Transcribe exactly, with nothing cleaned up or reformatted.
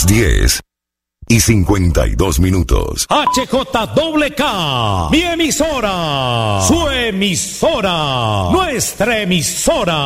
Las diez y cincuenta y dos minutos. H J K, mi emisora, su emisora, nuestra emisora.